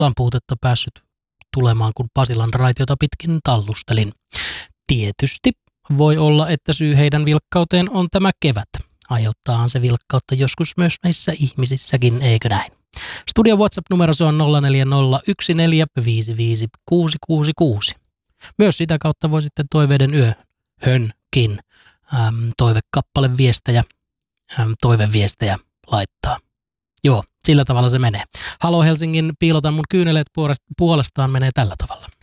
illan puutetta päässyt tulemaan, kun Pasilan raitiota pitkin tallustelin. Tietysti voi olla, että syy heidän vilkkauteen on tämä kevät. Aiheuttaahan se vilkkautta joskus myös meissä ihmisissäkin, eikö näin? Studio WhatsApp-numero se on 0401455666. Myös sitä kautta voi sitten toiveiden yöhönkin toiveviestejä laittaa. Joo, sillä tavalla se menee. Halo Helsingin piilotan mun kyyneleet puolestaan menee tällä tavalla.